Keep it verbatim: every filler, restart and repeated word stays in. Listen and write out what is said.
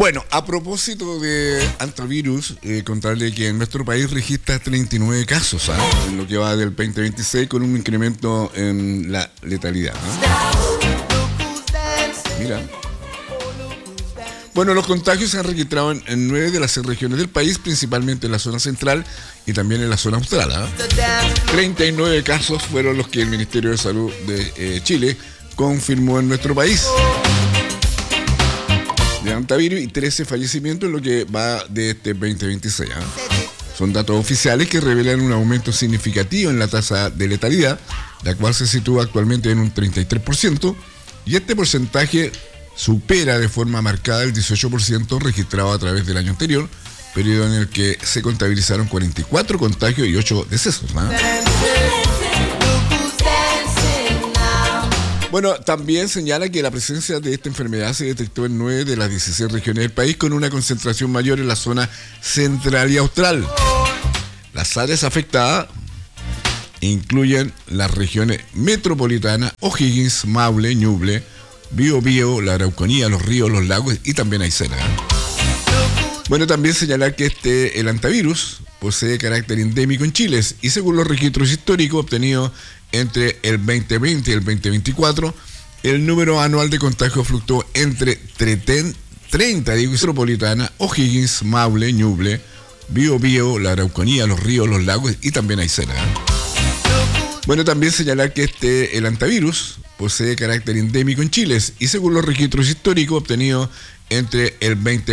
Bueno, a propósito de antivirus, eh, contarle que en nuestro país registra treinta y nueve casos, ¿ah? En lo que va del veinte veintiséis, con un incremento en la letalidad, ¿no? Mira. Bueno, los contagios se han registrado en, en nueve de las seis regiones del país, principalmente en la zona central y también en la zona austral, ¿eh? treinta y nueve casos fueron los que el Ministerio de Salud de eh, Chile confirmó en nuestro país de antivirus y trece fallecimientos en lo que va de este veinte veintiséis. ¿eh? Son datos oficiales que revelan un aumento significativo en la tasa de letalidad, la cual se sitúa actualmente en un treinta y tres por ciento, y este porcentaje supera de forma marcada el dieciocho por ciento registrado a través del año anterior, periodo en el que se contabilizaron cuarenta y cuatro contagios y ocho decesos, ¿no? Bueno, también señala que la presencia de esta enfermedad se detectó en nueve de las dieciséis regiones del país, con una concentración mayor en la zona central y austral. Las áreas afectadas incluyen las regiones metropolitanas, O'Higgins, Maule, Ñuble, Biobío, la Araucanía, los ríos, los lagos y también Aysén. Bueno, también señalar que este, el antivirus posee carácter endémico en Chile y según los registros históricos obtenidos entre el veinte veinte y el veinte veinticuatro, el número anual de contagios fluctuó entre treinta, digo, metropolitana, O'Higgins, Maule, Ñuble, Biobío, la Araucanía, los ríos, los lagos y también Aysén. Bueno, también señalar que este, el antivirus posee carácter endémico en Chile y según los registros históricos obtenidos entre el veinte